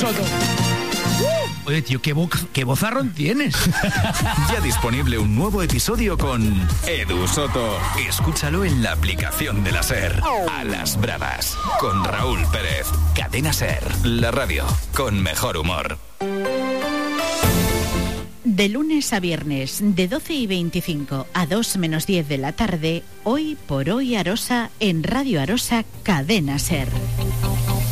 Soto. Oye, tío, qué vozarrón tienes. Ya disponible un nuevo episodio con Edu Soto. Escúchalo en la aplicación de la SER. A las bravas, con Raúl Pérez. Cadena SER, la radio con mejor humor. De lunes a viernes, de 12:25 a 2 menos 10 de la tarde, Hoy por Hoy Arosa, en Radio Arosa, Cadena SER.